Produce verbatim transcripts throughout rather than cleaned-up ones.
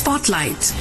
Spotlight.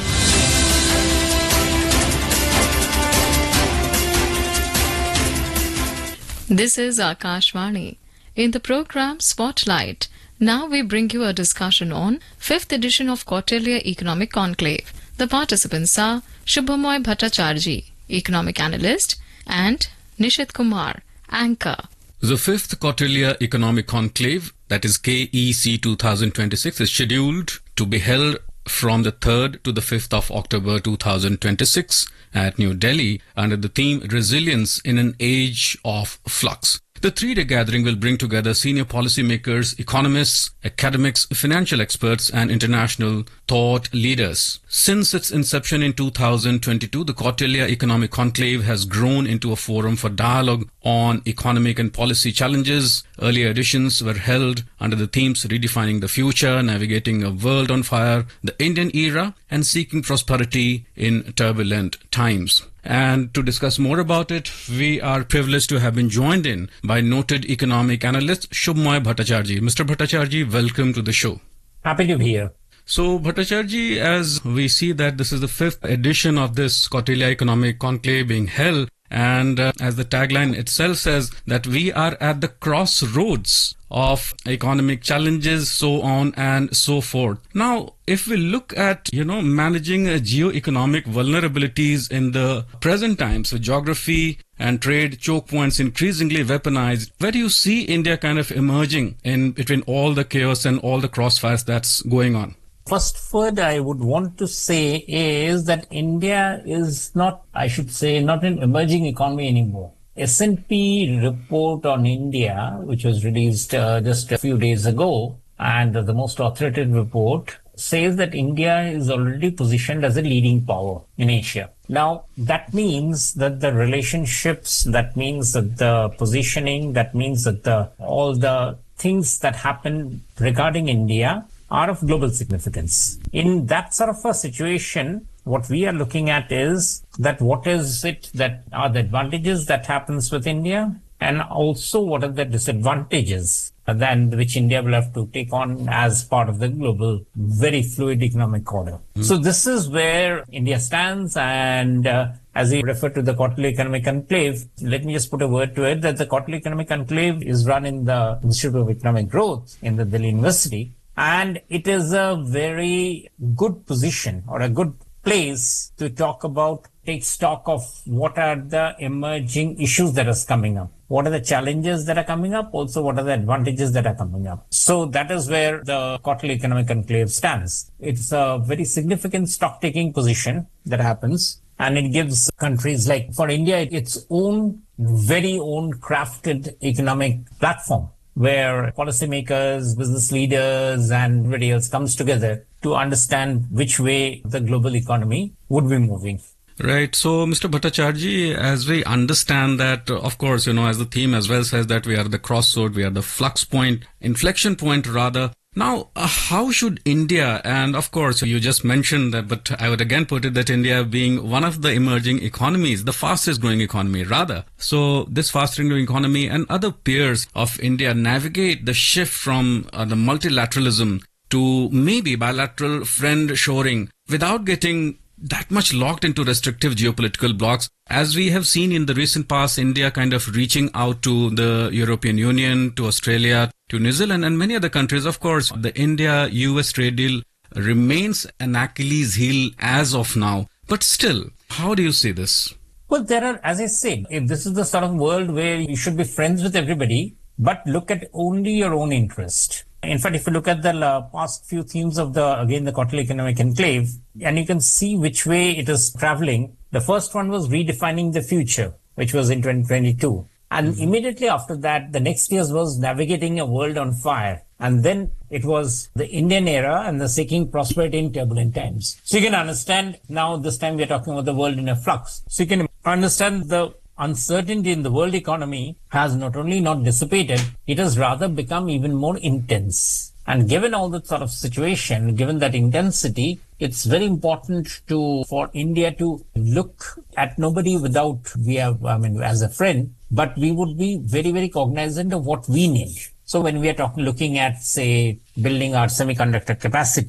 This is Akashvani. In the program Spotlight, now we bring you a discussion on fifth edition of Kautilya Economic Conclave. The participants are Shubhamoy Bhattacharjee, Economic Analyst, and Nishit Kumar, Anchor. The fifth Kautilya Economic Conclave, that is K E C twenty twenty-six, is scheduled to be held from the third to the fifth of October two thousand twenty-six at New Delhi under the theme Resilience in an Age of Flux. The three-day gathering will bring together senior policymakers, economists, academics, financial experts, and international thought leaders. Since its inception in two thousand twenty-two, the Kautilya Economic Conclave has grown into a forum for dialogue on economic and policy challenges. Earlier editions were held under the themes Redefining the Future, Navigating a World on Fire, the Indian Era, and Seeking Prosperity in Turbulent Times. And to discuss more about it, we are privileged to have been joined in by noted economic analyst Shubhamoy Bhattacharjee. Mister Bhattacharjee, welcome to the show. Happy to be here. So, Bhattacharjee, as we see that this is the fifth edition of this Kautilya Economic Conclave being held, and uh, as the tagline itself says, that we are at the crossroads of economic challenges, so on and so forth. Now, if we look at, you know, managing uh, geo-economic vulnerabilities in the present times, so geography and trade choke points increasingly weaponized, where do you see India kind of emerging in between all the chaos and all the crossfires that's going on? First word I would want to say is that India is not, I should say, not an emerging economy anymore. S and P report on India, which was released uh, just a few days ago, and uh, the most authoritative report says that India is already positioned as a leading power in Asia. Now, that means that the relationships, that means that the positioning, that means that the all the things that happen regarding India are of global significance. In that sort of a situation, what we are looking at is that what is it that are the advantages that happens with India, and also what are the disadvantages then which India will have to take on as part of the global, very fluid economic order. Mm. So this is where India stands, and uh, as we refer to the Kautilya Economic Conclave, let me just put a word to it that the Kautilya Economic Conclave is run in the Institute of Economic Growth in the Delhi University. And it is a very good position or a good place to talk about, take stock of what are the emerging issues that is coming up. What are the challenges that are coming up? Also, what are the advantages that are coming up? So that is where the Kautilya Economic Conclave stands. It's a very significant stock-taking position that happens. And it gives countries like, for India, its own, very own crafted economic platform, where policymakers, business leaders, and everybody else comes together to understand which way the global economy would be moving. Right. So, Mister Bhattacharjee, as we understand that, of course, you know, as the theme as well says that we are the crossroad, we are the flux point, inflection point rather. Now, uh, how should India, and of course, you just mentioned that, but I would again put it that India being one of the emerging economies, the fastest growing economy rather. So this fast growing economy and other peers of India navigate the shift from uh, the multilateralism to maybe bilateral friend shoring without getting that much locked into restrictive geopolitical blocks. As we have seen in the recent past, India kind of reaching out to the European Union, to Australia, to New Zealand and many other countries. Of course, the India-U S trade deal remains an Achilles heel as of now. But still, how do you see this? Well, there are, as I said, if this is the sort of world where you should be friends with everybody, but look at only your own interest. In fact, if you look at the uh, past few themes of the, again, the Kautilya Economic Conclave, and you can see which way it is traveling. The first one was redefining the future, which was in twenty twenty-two. And mm-hmm. immediately after that, the next years was navigating a world on fire. And then it was the Indian era and the seeking prosperity in turbulent times. So you can understand now this time we are talking about the world in a flux. So you can understand the uncertainty in the world economy has not only not dissipated, it has rather become even more intense. And given all that sort of situation, given that intensity, it's very important to for India to look at nobody without, we have, I mean, as a friend, but we would be very, very cognizant of what we need. So when we are talking, looking at, say, building our semiconductor capacity,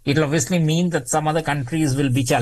It'll obviously mean that some other countries will be challenged.